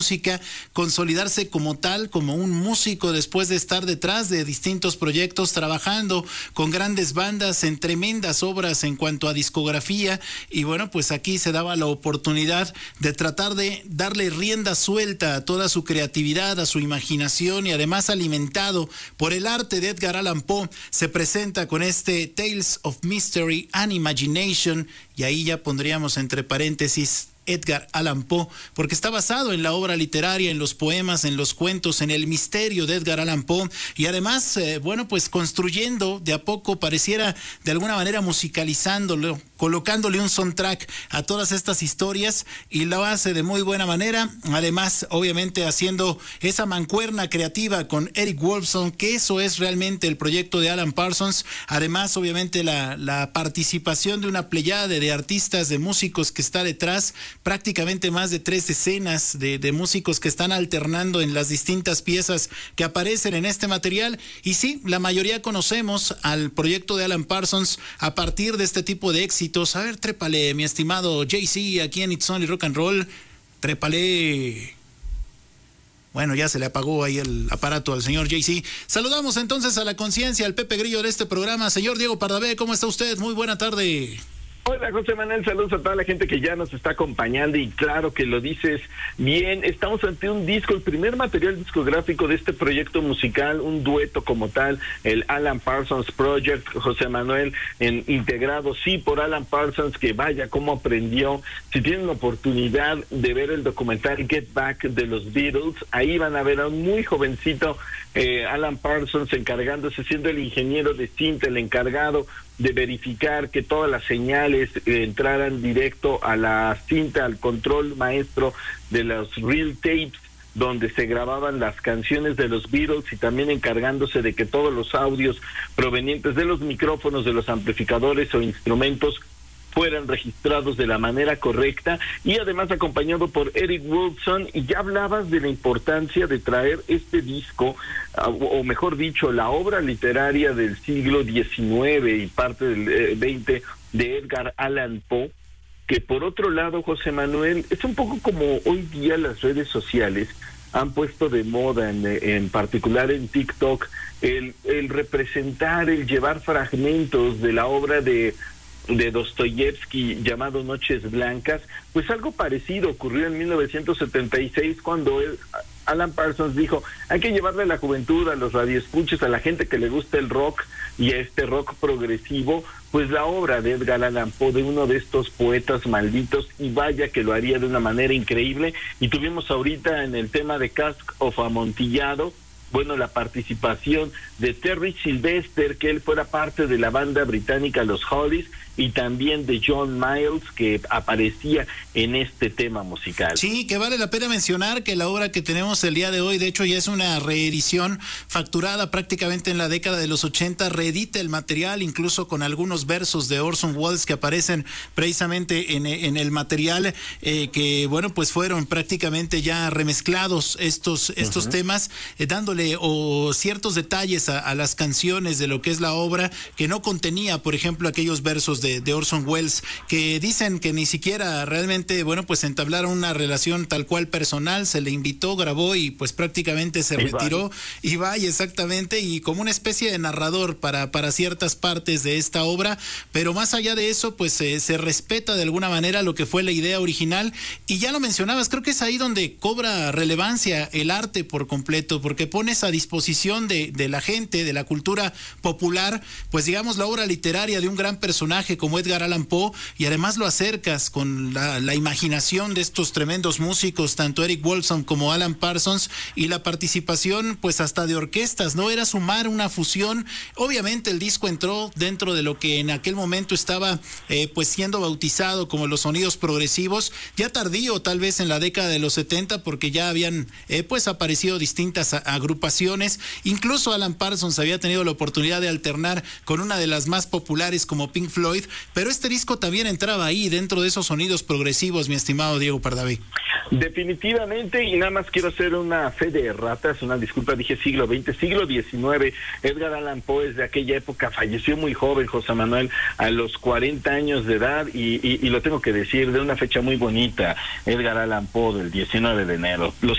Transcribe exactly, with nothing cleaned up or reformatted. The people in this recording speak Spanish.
música, consolidarse como tal, como un músico después de estar detrás de distintos proyectos, trabajando con grandes bandas en tremendas obras en cuanto a discografía, y bueno, pues aquí se daba la oportunidad de tratar de darle rienda suelta a toda su creatividad, a su imaginación, y además alimentado por el arte de Edgar Allan Poe, se presenta con este Tales of Mystery and Imagination, y ahí ya pondríamos entre paréntesis Edgar Allan Poe, porque está basado en la obra literaria, en los poemas, en los cuentos, en el misterio de Edgar Allan Poe, y además, eh, bueno, pues construyendo de a poco, pareciera de alguna manera musicalizándolo, colocándole un soundtrack a todas estas historias, y lo hace de muy buena manera. Además, obviamente haciendo esa mancuerna creativa con Eric Woolfson, que eso es realmente el proyecto de Alan Parsons. Además, obviamente la, la participación de una pleyade de artistas, de músicos que está detrás, prácticamente más de tres decenas de, de músicos que están alternando en las distintas piezas que aparecen en este material. Y sí, la mayoría conocemos al proyecto de Alan Parsons a partir de este tipo de éxitos. A ver, trépale, mi estimado Jay-Z, aquí en It's Only Rock and Roll. Trépale. Bueno, ya se le apagó ahí el aparato al señor Jay-Z. Saludamos entonces a la conciencia, al Pepe Grillo de este programa. Señor Diego Pardavé, ¿cómo está usted? Muy buena tarde. Hola, José Manuel, saludos a toda la gente que ya nos está acompañando, y claro que lo dices bien, estamos ante un disco, el primer material discográfico de este proyecto musical, un dueto como tal, el Alan Parsons Project, José Manuel, en, integrado sí por Alan Parsons, que vaya cómo aprendió. Si tienen la oportunidad de ver el documental Get Back de los Beatles, ahí van a ver a un muy jovencito eh, Alan Parsons encargándose, siendo el ingeniero de cinta, el encargado de verificar que todas las señales eh, entraran directo a la cinta, al control maestro de los reel tapes, donde se grababan las canciones de los Beatles, y también encargándose de que todos los audios provenientes de los micrófonos, de los amplificadores o instrumentos fueran registrados de la manera correcta, y además acompañado por Eric Woolfson. Y ya hablabas de la importancia de traer este disco, o mejor dicho, la obra literaria del siglo diecinueve y parte del veinte de Edgar Allan Poe, que por otro lado, José Manuel, es un poco como hoy día las redes sociales han puesto de moda, en, en particular en TikTok, el, el representar, el llevar fragmentos de la obra de de Dostoyevsky llamado Noches Blancas. Pues algo parecido ocurrió en mil novecientos setenta y seis, cuando él, Alan Parsons dijo, hay que llevarle a la juventud, a los radioescuchas, a la gente que le gusta el rock y a este rock progresivo, pues la obra de Edgar Allan Poe, de uno de estos poetas malditos, y vaya que lo haría de una manera increíble. Y tuvimos ahorita en el tema de Cask of Amontillado, bueno, la participación de Terry Sylvester, que él fuera parte de la banda británica Los Hollies, y también de John Miles, que aparecía en este tema musical. Sí, que vale la pena mencionar que la obra que tenemos el día de hoy, de hecho ya es una reedición facturada prácticamente en la década de los ochenta, reedita el material, incluso con algunos versos de Orson Welles que aparecen precisamente en, en el material, eh, que bueno, pues fueron prácticamente ya remezclados estos, estos uh-huh. temas, eh, dándole o ciertos detalles a, a las canciones de lo que es la obra, que no contenía, por ejemplo, aquellos versos de, de Orson Welles, que dicen que ni siquiera realmente, bueno, pues entablaron una relación tal cual personal, se le invitó, grabó y pues prácticamente se y retiró, vaya. y vaya exactamente, y como una especie de narrador para, para ciertas partes de esta obra, pero más allá de eso, pues eh, se respeta de alguna manera lo que fue la idea original, y ya lo mencionabas, creo que es ahí donde cobra relevancia el arte por completo, porque pones a disposición de, de la gente, de la cultura popular, pues digamos la obra literaria de un gran personaje como Edgar Allan Poe, y además lo acercas con la, la imaginación de estos tremendos músicos, tanto Eric Woolfson como Alan Parsons, y la participación pues hasta de orquestas, ¿no? Era sumar una fusión. Obviamente el disco entró dentro de lo que en aquel momento estaba eh, pues siendo bautizado como los sonidos progresivos, ya tardío tal vez en la década de los setenta, porque ya habían eh, pues aparecido distintas agrupaciones, incluso Alan Parsons había tenido la oportunidad de alternar con una de las más populares como Pink Floyd, pero este disco también entraba ahí dentro de esos sonidos progresivos, mi estimado Diego Pardavé. Definitivamente, y nada más quiero hacer una fe de ratas, una disculpa, dije siglo veinte, siglo diecinueve. Edgar Allan Poe es de aquella época, falleció muy joven, José Manuel, a los cuarenta años de edad, y, y, y lo tengo que decir, de una fecha muy bonita, Edgar Allan Poe, del diecinueve de enero. Los